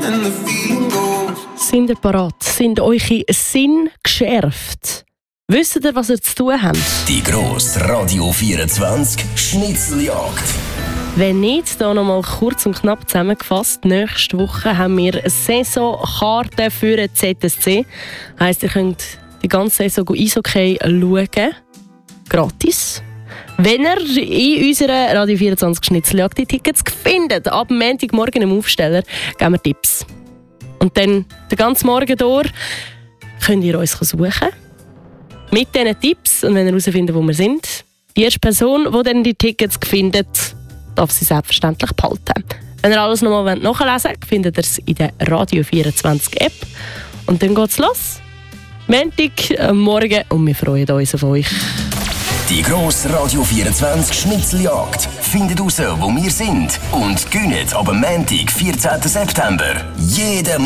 and the feeling goes. Sind ihr parat? Sind eure Sinne geschärft? Wisst ihr, was ihr zu tun habt? Die grosse Radio 24 Schnitzeljagd. Wenn nicht, hier noch mal kurz und knapp zusammengefasst. Nächste Woche haben wir Saisonkarten für den ZSC. Heisst, ihr könnt die ganze Saison Eishockey schauen. Gratis. Wenn ihr in unserer Radio 24 Schnitzeljagd die Tickets findet, ab Montagmorgen im Aufsteller, geben wir Tipps. Und dann den ganzen Morgen durch könnt ihr uns suchen. Mit diesen Tipps, und wenn ihr herausfindet, wo wir sind, die erste Person, die dann die Tickets findet, darf sie selbstverständlich behalten. Wenn ihr alles nochmal nachlesen wollt, findet ihr es in der Radio 24 App. Und dann geht's los. Montag, morgen, und wir freuen uns auf euch. Die grosse Radio 24 Schnitzeljagd. Findet raus, wo wir sind und gönnt ab Montag, 14. September. Jeden